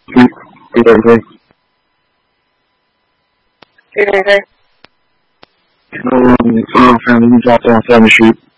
Repeat everything. Repeat anything. Family, we dropped off down the street.